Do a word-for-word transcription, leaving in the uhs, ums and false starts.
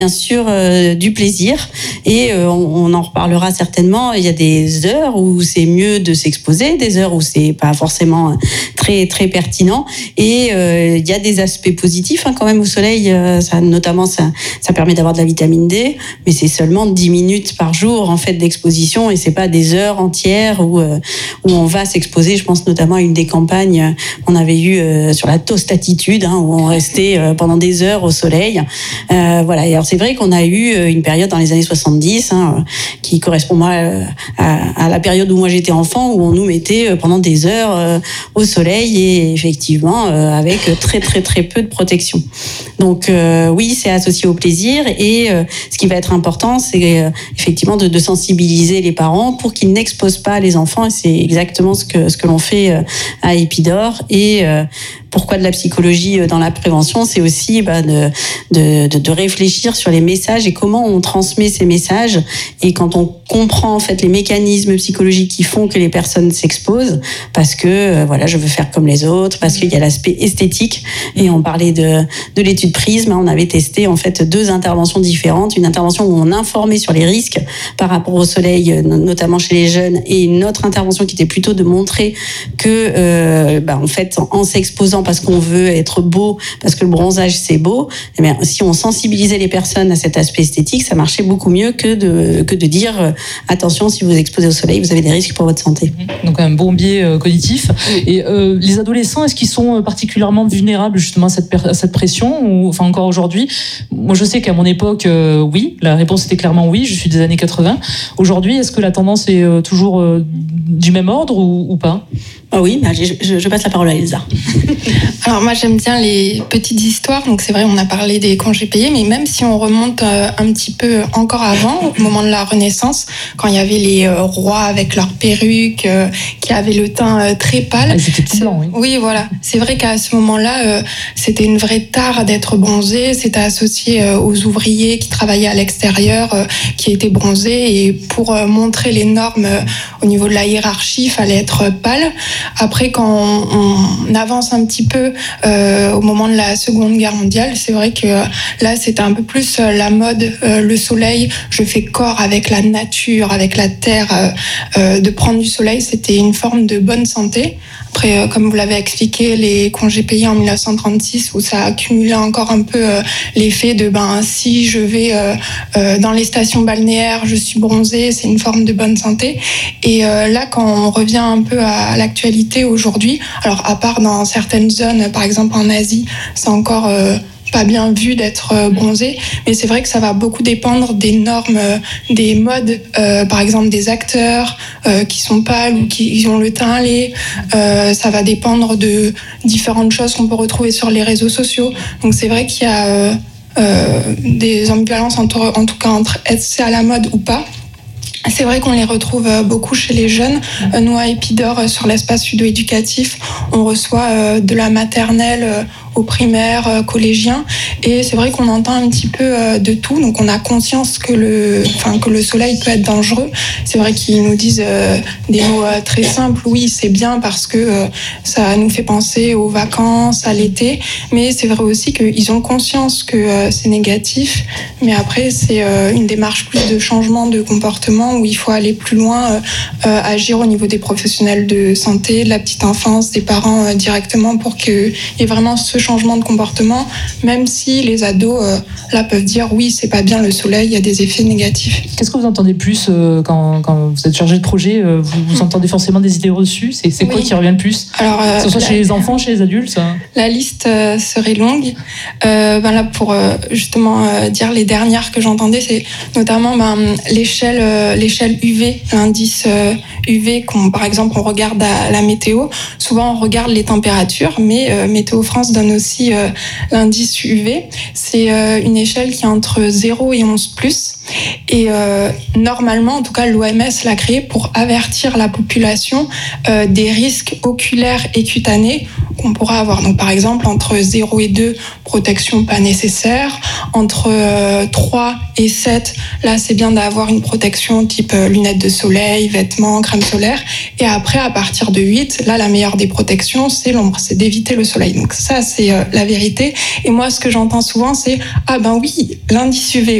bien sûr euh, du plaisir et euh, on, on en reparlera certainement. Il y a des heures où c'est mieux de s'exposer, des heures où c'est pas forcément très très pertinent et euh, il y a des aspects positifs hein, quand même au soleil. Euh, ça, notamment ça, ça permet d'avoir de la vitamine D, mais c'est seulement dix minutes par jour en fait d'exposition et c'est pas des heures entières où euh, où on va s'exposer. Je pense notamment à une des campagnes qu'on avait eues euh, sur la tostatitude hein, où on restait euh, pendant des heures au soleil. Euh, voilà. Et alors c'est vrai qu'on a eu une période dans les années soixante-dix hein, qui correspond moi à, à la période où moi j'étais enfant où on nous mettait pendant des heures euh, au soleil et effectivement euh, avec très très très peu de protection. Donc euh, oui, c'est associé au plaisir et euh, ce qui va être important, c'est euh, effectivement de, de sensibiliser les parents pour qu'ils n'exposent pas les enfants et c'est exactement ce que ce que l'on fait euh, à Epidore et euh, pourquoi de la psychologie dans la prévention, c'est aussi bah, de, de, de, de réfléchir sur les messages et comment on transmet ces messages. Et quand on comprend en fait les mécanismes psychologiques qui font que les personnes s'exposent, parce que euh, voilà, je veux faire comme les autres, parce qu'il y a l'aspect esthétique. Et on parlait de, de l'étude Prisme, on avait testé en fait deux interventions différentes, une intervention où on informait sur les risques par rapport au soleil, notamment chez les jeunes, et une autre intervention qui était plutôt de montrer que euh, bah, en fait en, en s'exposant parce qu'on veut être beau, parce que le bronzage c'est beau, eh bien, si on sensibilisait les personnes à cet aspect esthétique, ça marchait beaucoup mieux que de, que de dire euh, attention, si vous vous exposez au soleil, vous avez des risques pour votre santé. Donc un bon biais euh, cognitif. Et euh, les adolescents, est-ce qu'ils sont particulièrement vulnérables justement à cette, à cette pression ou, enfin encore aujourd'hui? Moi je sais qu'à mon époque, euh, oui, la réponse était clairement oui, je suis des années quatre-vingts. Aujourd'hui, est-ce que la tendance est euh, toujours euh, du même ordre ou, ou pas? Ah oui, bah, je, je, je passe la parole à Elsa. Alors moi j'aime bien les petites histoires, donc c'est vrai on a parlé des congés payés, mais même si on remonte euh, un petit peu encore avant, au moment de la Renaissance, quand il y avait les euh, rois avec leurs perruques, euh, qui avaient le teint euh, très pâle. Ah, c'était tout blanc, oui. Oui, voilà. C'est vrai qu'à ce moment-là, euh, c'était une vraie tare d'être bronzé, c'était associé euh, aux ouvriers qui travaillaient à l'extérieur, euh, qui étaient bronzés, et pour euh, montrer les normes euh, au niveau de la hiérarchie, il fallait être pâle. Après, quand on, on avance un petit peu euh, au moment de la Seconde Guerre mondiale, c'est vrai que euh, là, c'était un peu plus euh, la mode, euh, le soleil. Je fais corps avec la nature, avec la terre. Euh, euh, de prendre du soleil, c'était une forme de bonne santé. Après, euh, comme vous l'avez expliqué, les congés payés en dix-neuf cent trente-six, où ça accumulait encore un peu euh, l'effet de ben si je vais euh, euh, dans les stations balnéaires, je suis bronzée, c'est une forme de bonne santé. Et euh, là, quand on revient un peu à l'actualité aujourd'hui, alors à part dans certaines zones, par exemple en Asie, c'est encore euh, pas bien vu d'être bronzé, mais c'est vrai que ça va beaucoup dépendre des normes, des modes, euh, par exemple des acteurs euh, qui sont pâles ou qui ont le teint laid. Euh, ça va dépendre de différentes choses qu'on peut retrouver sur les réseaux sociaux. Donc c'est vrai qu'il y a euh, euh, des ambivalences entre, en tout cas entre être c'est à la mode ou pas. C'est vrai qu'on les retrouve beaucoup chez les jeunes. Nous, à Epidore, sur l'espace ludo-éducatif, on reçoit de la maternelle au primaire, collégien, et c'est vrai qu'on entend un petit peu de tout, donc on a conscience que le, enfin, que le soleil peut être dangereux. C'est vrai qu'ils nous disent euh, des mots euh, très simples, oui c'est bien parce que euh, ça nous fait penser aux vacances, à l'été, mais c'est vrai aussi qu'ils ont conscience que euh, c'est négatif, mais après c'est euh, une démarche plus de changement de comportement où il faut aller plus loin, euh, euh, agir au niveau des professionnels de santé, de la petite enfance, des parents euh, directement pour qu'il y ait vraiment ce changement de comportement, même si les ados euh, là peuvent dire oui c'est pas bien le soleil, il y a des effets négatifs. Qu'est-ce que vous entendez plus euh, quand, quand vous êtes chargé de projet, euh, vous, vous entendez forcément des idées reçues, c'est, c'est oui. quoi qui revient le plus? Alors, euh, que ce soit la, chez les enfants, chez les adultes ça... La liste euh, serait longue. Euh, ben là pour euh, justement euh, dire les dernières que j'entendais, c'est notamment ben, l'échelle, euh, l'échelle U V, l'indice euh, U V, qu'on, par exemple on regarde à la météo, souvent on regarde les températures, mais euh, Météo France donne aussi euh, l'indice U V. C'est euh, une échelle qui est entre zéro et onze plus. Et euh, normalement, en tout cas, l'O M S l'a créé pour avertir la population euh, des risques oculaires et cutanés qu'on pourra avoir. Donc, par exemple, entre zéro et deux, protection pas nécessaire. Entre euh, trois et sept, là, c'est bien d'avoir une protection type euh, lunettes de soleil, vêtements, crème solaire. Et après, à partir de huit, là, la meilleure des protections, c'est l'ombre, c'est d'éviter le soleil. Donc ça, c'est euh, la vérité. Et moi, ce que j'entends souvent, c'est « Ah ben oui, l'indice U V